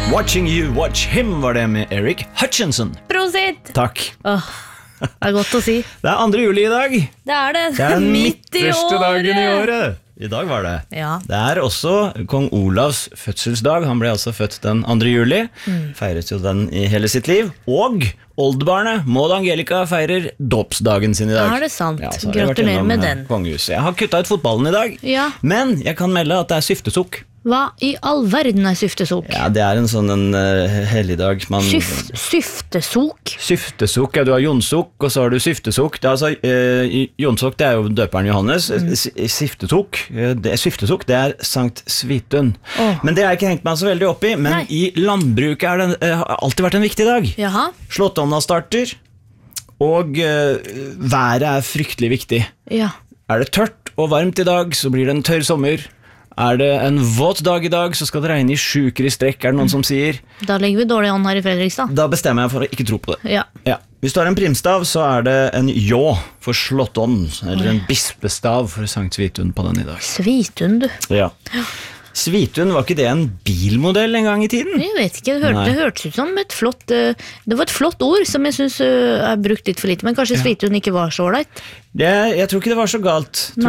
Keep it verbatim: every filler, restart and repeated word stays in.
Watching You Watch Him var det med Eric Hutchinson. Prosit! Takk. Åh, det er godt å si. Det er andre juli i dag. Det er det. Det er den Midt i midterste året. dagen i året. I dag var det. Ja. Det er også kong Olavs fødselsdag. Han ble altså født den andre juli. Mm. Feiret jo den i hele sitt liv. Og oldebarnet Maud Angelica feirer dåpsdagen sin i dag. Er det sant? Ja, så har vi vært Gratulerer gjennom, med eh, den. Kongehuset. Jeg har kuttet ut fotballen i dag. Ja. Men jeg kan melde at det er syftesukk. Hva i all verden er syftesok? Ja, det er en sånn en, uh, helligdag man... Syft, syftesok? Syftesukk, ja, du har jonsukk, og så har du syftesukk. Det er altså, uh, jonsukk, det er jo døperen Johannes. Mm. Syftesukk, uh, det er syftesukk, det er Sankt Svitun. Oh. Men det har jeg ikke hengt meg så veldig opp i, men Nei. i landbruket er det, uh, har alltid vært en viktig dag. Jaha. Slåttonna starter, og uh, været er fryktelig viktig. Ja. Er det tørt og varmt i dag, så blir det en tørr sommer. Er det en våt dag i dag, så skal det regne i sju uker i strekk, er det noen som sier. Da legger vi dårlig an her i Fredrikstad. Da bestemmer jeg for å ikke tro på det. Ja. Ja. Hvis du har en primstav, så er det en jå for slåttonn, eller en bispestav for Sankt Svitun på den i dag. Svitun, du. Ja. Svitun, var ikke det en bilmodell en gang i tiden? Jeg vet ikke, det, hørte, Nei. det hørtes ut som et flott uh, Det var et flott ord som jeg synes uh, er brukt litt for lite. Men kanskje Ja. Svitun ikke var så ålreit. Det, jeg tror ikke det var så galt. Jeg tror